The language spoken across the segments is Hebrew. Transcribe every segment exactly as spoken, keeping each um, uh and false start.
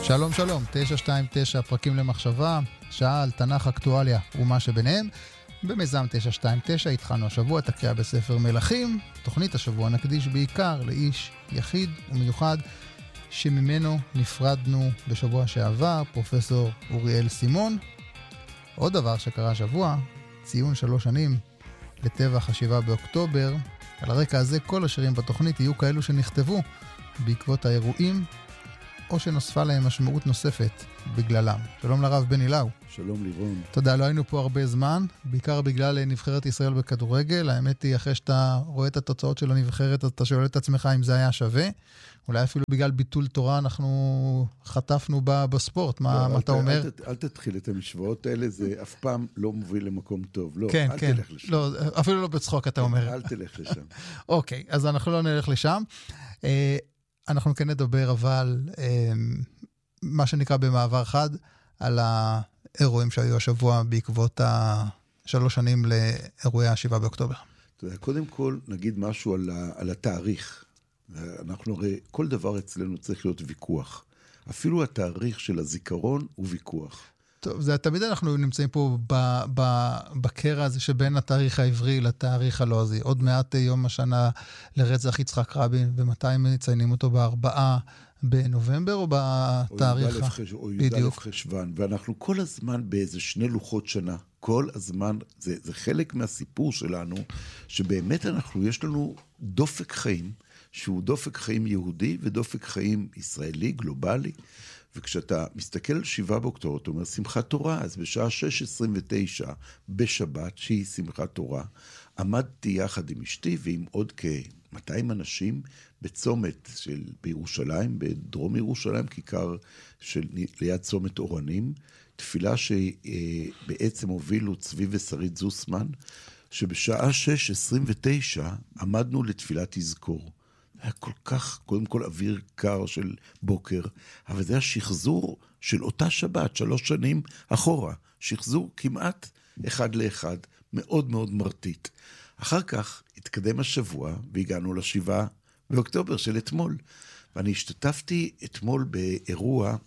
שלום שלום, תשע שתיים תשע פרקים למחשבה, שעה על תנ"ך אקטואליה ומה שביניהם. במיזם תשע שתיים תשע התחלנו השבוע את הקריאה בספר מלכים. תוכנית השבוע נקדיש בעיקר לאיש יחיד ומיוחד שממנו נפרדנו בשבוע שעבר, פרופסור אוריאל סימון. עוד דבר שקרה השבוע, ציון שלוש שנים לטבח השבעה באוקטובר. על הרקע הזה כל השירים בתוכנית יהיו כאלו שנכתבו בעקבות האירועים או שנוספה להם משמעות נוספת בגללם. שלום לרב בני לאו. שלום לירון. תודה, לא היינו פה הרבה זמן, בעיקר בגלל נבחרת ישראל בכדורגל. האמת היא, אחרי שאתה רואה את התוצאות של הנבחרת, אתה שואל את עצמך אם זה היה שווה. אולי אפילו בגלל ביטול תורה אנחנו חטפנו בספורט. מה, מה אתה אומר? אל, אל תתחיל את המשוואות האלה, זה אף פעם לא מוביל למקום טוב. לא, כן, אל כן. תלך לשם. לא, אפילו לא בצחוק אתה אומר. אל תלך לשם. אוקיי, אז אנחנו לא נלך לשם. אנחנו כן נדבר אבל מה שנקרא במעבר חד על האירועים שהיו השבוע בעקבות השלוש שנים לאירועי השבעה באוקטובר. קודם כל נגיד משהו על, ה, על התאריך. אנחנו הרי, כל דבר אצלנו צריך להיות ויכוח. אפילו התאריך של הזיכרון הוא ויכוח. טוב, זה תמיד אנחנו נמצאים פה ב, ב, בקרע הזה שבין התאריך העברי לתאריך הלועזי. עוד מעט יום השנה לרצח יצחק רבין, ומתי מציינים אותו בארבעה בנובמבר או בתאריך? או י"א חשוון, ואנחנו כל הזמן באיזה שני לוחות שנה. כל הזמן, זה, זה חלק מהסיפור שלנו, שבאמת אנחנו, יש לנו דופק חיים, שהוא דופק חיים יהודי ודופק חיים ישראלי, גלובלי, וכשאתה מסתכל על שבעה באוקטובר, אתה אומר שמחת תורה, אז בשעה שש עשרים ותשע בשבת, שהיא שמחת תורה, עמדתי יחד עם אשתי ועם עוד כ-מאתיים אנשים בצומת של בירושלים, בדרום ירושלים, כיכר של ליד צומת אורנים, תפילה שבעצם הובילו צבי ושרית זוסמן, שבשעה שש עשרים ותשע עמדנו לתפילת תזכור. היה כל כך, קודם כל אוויר קר של בוקר, אבל זה היה שחזור של אותה שבת, שלוש שנים אחורה. שחזור כמעט אחד לאחד, מאוד מאוד מרטיט. אחר כך התקדם השבוע, והגענו לשבעה באוקטובר של אתמול. ואני השתתפתי אתמול באירוע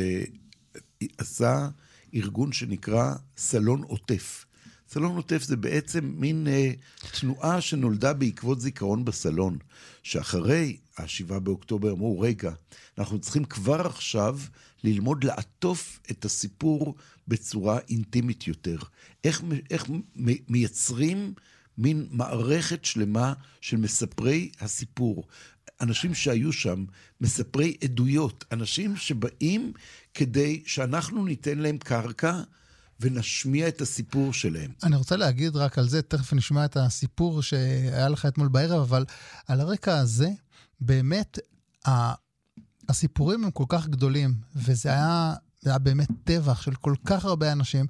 שעשה ארגון שנקרא סלון עוטף. סלון עוטף זה בעצם מין אה, תנועה שנולדה בעקבות זיכרון בסלון, שאחרי השבעה באוקטובר אמרו, רגע, אנחנו צריכים כבר עכשיו ללמוד לעטוף את הסיפור בצורה אינטימית יותר. איך, איך מייצרים מין מערכת שלמה של מספרי הסיפור. אנשים שהיו שם, מספרי עדויות, אנשים שבאים כדי שאנחנו ניתן להם קרקע, ונשמיע את הסיפור שלהם. אני רוצה להגיד רק על זה, תכף נשמע את הסיפור שהיה לך אתמול בערב, אבל על הרקע הזה, באמת, הסיפורים הם כל כך גדולים, וזה היה, זה היה באמת טבח של כל כך הרבה אנשים,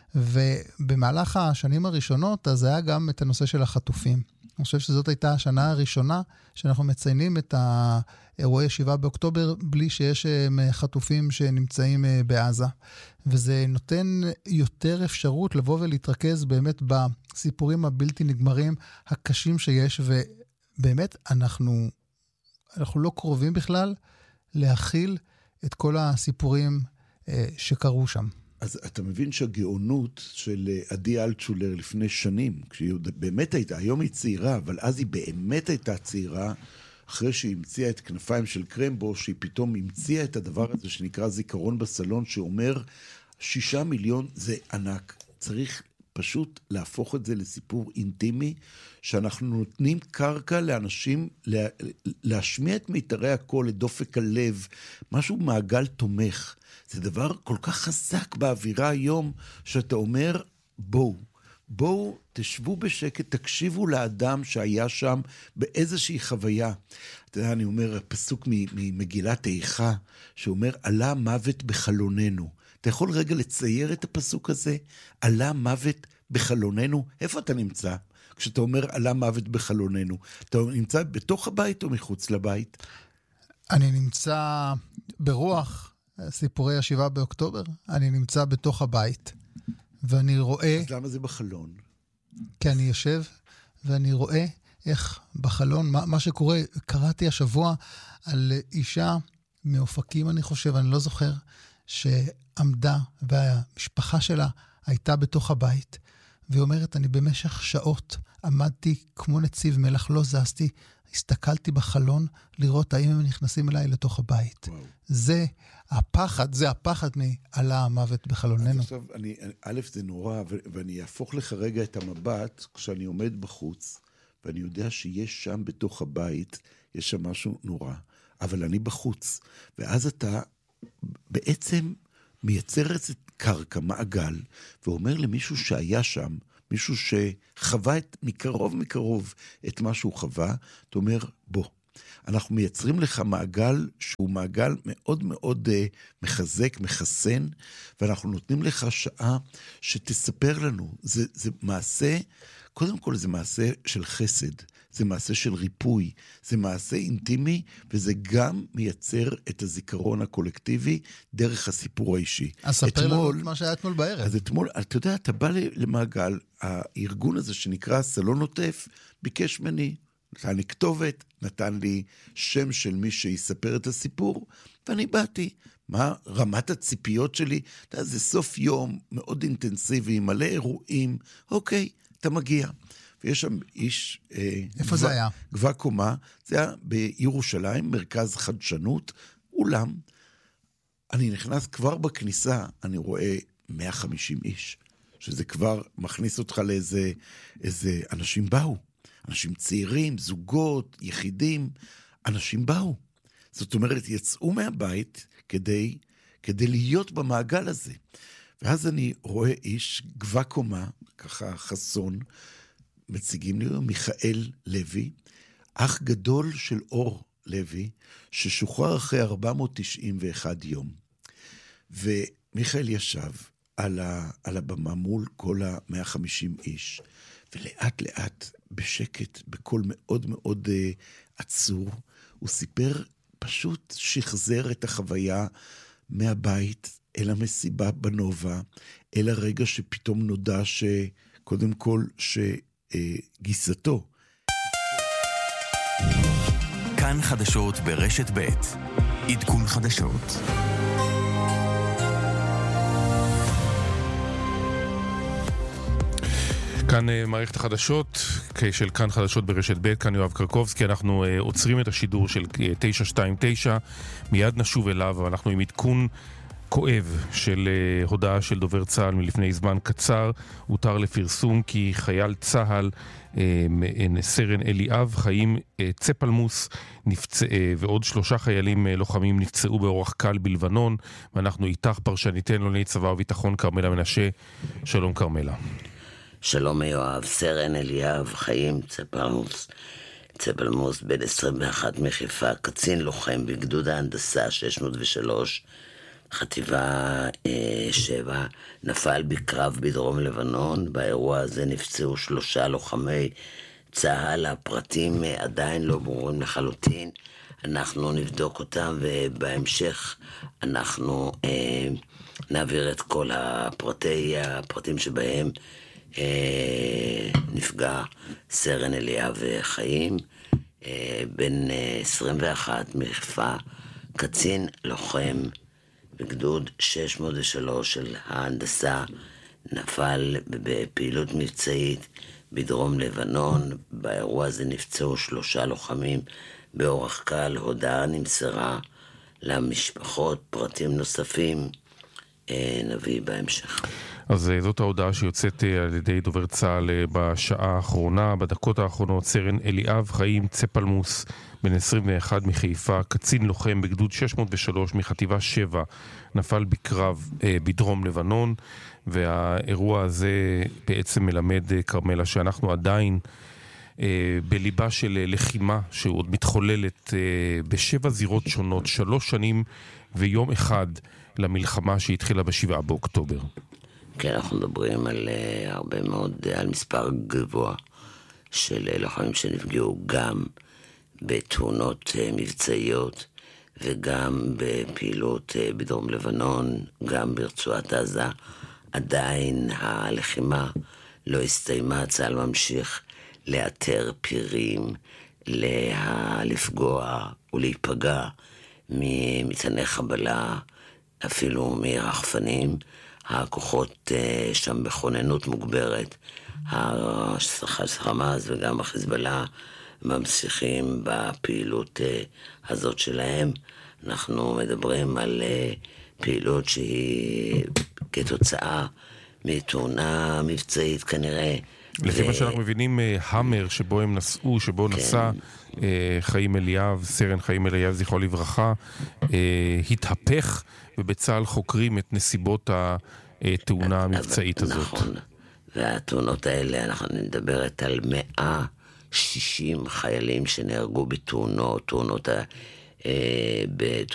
ובמהלך השנים הראשונות, אז היה גם את הנושא של החטופים. אני חושב שזאת הייתה השנה הראשונה שאנחנו מציינים את האירועי שבעה באוקטובר בלי שיש חטופים שנמצאים בעזה. וזה נותן יותר אפשרות לבוא ולהתרכז באמת בסיפורים הבלתי נגמרים הקשים שיש, ובאמת אנחנו, אנחנו לא קרובים בכלל להכיל את כל הסיפורים שקרו שם. אז אתה מבין שהגאונות של עדי אלטשולר לפני שנים, כשהיא באמת הייתה, היום היא צעירה, אבל אז היא באמת הייתה צעירה, אחרי שהיא המציאה את כנפיים של קרמבו, שהיא פתאום המציאה את הדבר הזה שנקרא זיכרון בסלון, שאומר, שישה מיליון זה ענק. צריך פשוט להפוך את זה לסיפור אינטימי, שאנחנו נותנים קרקע לאנשים לה, להשמיע את מיתרי הקול, את דופק הלב, משהו מעגל תומך. זה דבר כל כך חזק באווירה היום, שאתה אומר, בואו, בואו תשבו בשקט, תקשיבו לאדם שהיה שם באיזושהי חוויה. אתה יודע, אני אומר, פסוק ממגילת איכה, שאומר, עלה מוות בחלוננו. אתה יכול רגע לצייר את הפסוק הזה? עלה מוות בחלוננו? איפה אתה נמצא? כשאתה אומר, עלה מוות בחלוננו. אתה נמצא בתוך הבית או מחוץ לבית? אני נמצא ברוח סיפורי השבעה באוקטובר. אני נמצא בתוך הבית. ואני רואה... אז למה זה בחלון? כי אני יושב ואני רואה איך בחלון, מה, מה שקורה, קראתי השבוע על אישה מאופקים, אני חושב, אני לא זוכר, שעמדה והמשפחה שלה הייתה בתוך הבית, והיא אומרת, אני במשך שעות עמדתי כמו נציב מלח, לא זזתי, הסתכלתי בחלון לראות האם הם נכנסים אליי לתוך הבית. וואו. זה הפחד, זה הפחד מעלה המוות בחלוננו. עכשיו, אני, א', זה נורא, ואני אהפוך לך רגע את המבט, כשאני עומד בחוץ, ואני יודע שיש שם בתוך הבית, יש שם משהו נורא, אבל אני בחוץ. ואז אתה בעצם מייצר איזה קרקע, מעגל, ואומר למישהו שהיה שם, מישהו שחווה את, מקרוב מקרוב את מה שהוא חווה, אתה אומר, בוא, אנחנו מייצרים לך מעגל שהוא מעגל מאוד מאוד uh, מחזק, מחסן, ואנחנו נותנים לך שעה שתספר לנו. זה, זה מעשה, קודם כל זה מעשה של חסד, זה מעשה של ריפוי, זה מעשה אינטימי, וזה גם מייצר את הזיכרון הקולקטיבי דרך הסיפור האישי. אז ספר לנו מה שהיה אתמול בערב. אז אתמול, אתה יודע, אתה בא למעגל, הארגון הזה שנקרא סלון עוטף, ביקש מני, נתן לי כתובת, נתן לי שם של מי שיספר את הסיפור, ואני באתי. מה רמת הציפיות שלי? אתה יודע, זה סוף יום מאוד אינטנסיבי, מלא אירועים, אוקיי, אתה מגיע. ויש שם איש... איפה גבה, זה היה? גבה קומה, זה היה בירושלים, מרכז חדשנות, אולם. אני נכנס כבר בכניסה, אני רואה מאה וחמישים איש, שזה כבר מכניס אותך לאיזה איזה אנשים באו. אנשים צעירים, זוגות, יחידים, אנשים באו. זאת אומרת, יצאו מהבית כדי, כדי להיות במעגל הזה. ואז אני רואה איש גבה קומה, ככה חסון, מציגים לי מיכאל לוי, אח גדול של אור לוי, ששוחרר אחרי ארבע מאות תשעים ואחד יום. ומיכאל ישב על, ה, על הבמה מול כל ה-מאה וחמישים איש, ולאט לאט, בשקט, בקול מאוד מאוד uh, עצור, הוא סיפר, פשוט שחזר את החוויה מהבית אל המסיבה בנובה, אל הרגע שפתאום נודע שקודם כל שגיסתו. כאן חדשות ברשת ב' עדכון חדשות. כאן מערכת החדשות של כאן חדשות ברשת ב', כאן יואב קרקובסקי. אנחנו עוצרים את השידור של תשע שתיים תשע, מיד נשוב אליו, ואנחנו עם עדכון כואב של הודעה של דובר צה"ל מלפני זמן קצר. הותר לפרסום כי חייל צה"ל, סרן אליאב חיים צפלמוס, נפצע, ועוד שלושה חיילים לוחמים נפצעו באורח קל בלבנון, ואנחנו איתך פרשניתנו לענייני צבא וביטחון כרמלה מנשה. שלום כרמלה. שלום יואב, סרן אליאב חיים צפלמוס, צפלמוס בן עשרים ואחת מחיפה, קצין לוחם בגדוד ההנדסה שש מאות ושלוש, חטיבה אה, שבע, נפל בקרב בדרום לבנון. באירוע הזה נפצעו שלושה לוחמי צה"ל, הפרטים אה, עדיין לא ברורים לחלוטין, אנחנו נבדוק אותם ובהמשך אנחנו אה, נעביר את כל הפרטי, הפרטים שבהם אה, נפגע סרן אליאב חיים, אה, בן אה, עשרים ואחת מחיפה, קצין לוחם בגדוד שש מאות ושלוש של ההנדסה, נפל בפעילות מבצעית בדרום לבנון. באירוע הזה נפצעו שלושה לוחמים באורח קל. הודעה נמסרה למשפחות, פרטים נוספים אה, נביא בהמשך. אז זאת ההודעה שיוצאת על ידי דובר צה"ל בשעה האחרונה, בדקות האחרונות. סרן אליאב חיים צפלמוס, בן עשרים ואחת מחיפה, קצין לוחם בגדוד שש מאות ושלוש מחטיבה שבע, נפל בקרב אה, בדרום לבנון. והאירוע הזה בעצם מלמד, כרמלה, שאנחנו עדיין אה, בליבה של לחימה שעוד מתחוללת אה, בשבע זירות שונות, שלוש שנים ויום אחד למלחמה שהתחילה בשבעה באוקטובר. כן, אנחנו מדברים על uh, הרבה מאוד, uh, על מספר גבוה של uh, לוחמים שנפגעו גם בתאונות uh, מבצעיות וגם בפעילות uh, בדרום לבנון, גם ברצועת עזה. עדיין הלחימה לא הסתיימה, צה"ל ממשיך לאתר פירים, לה... לפגוע ולהיפגע ממטעני חבלה, אפילו מרחפנים. הכוחות שם בכוננות מוגברת. החמאס וגם החיזבאללה ממשיכים בפעילות הזאת שלהם. אנחנו מדברים על פעילות שהיא כתוצאה מתאונה מבצעית כנראה. לפי ו... מה שאנחנו מבינים, המר שבו הם נסעו, שבו כן. נסע חיים אליאב, סרן חיים אליאב זכרו לברכה, התהפך, ובצה"ל חוקרים את נסיבות התאונה המבצעית הזאת. נכון, והתאונות האלה, אנחנו מדברת על מאה ושישים חיילים שנהרגו בתאונות, תאונות, בתאונות